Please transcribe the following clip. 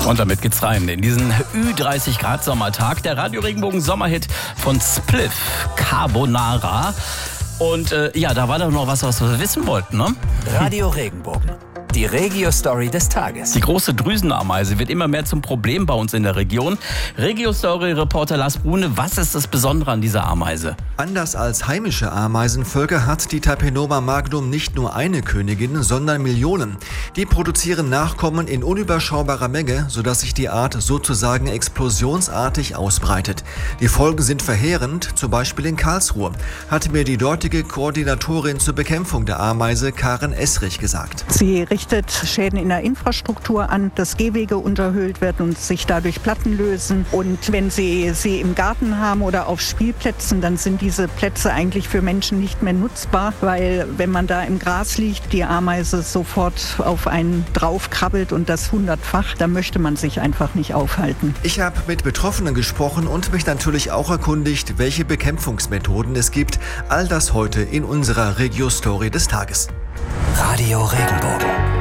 Und damit geht's rein in diesen Ü30 Grad Sommertag. Der Radio Regenbogen Sommerhit von Spliff, Carbonara. Und da war doch noch was wir wissen wollten, ne? Radio Regenbogen. Die Regio-Story des Tages. Die große Drüsenameise wird immer mehr zum Problem bei uns in der Region. Regio-Story-Reporter Lars Brune, was ist das Besondere an dieser Ameise? Anders als heimische Ameisenvölker hat die Tapinoma magnum nicht nur eine Königin, sondern Millionen. Die produzieren Nachkommen in unüberschaubarer Menge, sodass sich die Art sozusagen explosionsartig ausbreitet. Die Folgen sind verheerend, zum Beispiel in Karlsruhe, hat mir die dortige Koordinatorin zur Bekämpfung der Ameise, Karen Esrich, gesagt. Sie richtet Schäden in der Infrastruktur an, dass Gehwege unterhöhlt werden und sich dadurch Platten lösen. Und wenn Sie im Garten haben oder auf Spielplätzen, dann sind diese Plätze eigentlich für Menschen nicht mehr nutzbar, weil wenn man da im Gras liegt, die Ameise sofort auf einen draufkrabbelt und das 100-fach, da möchte man sich einfach nicht aufhalten. Ich habe mit Betroffenen gesprochen und mich natürlich auch erkundigt, welche Bekämpfungsmethoden es gibt. All das heute in unserer Regio-Story des Tages. Radio Regenbogen.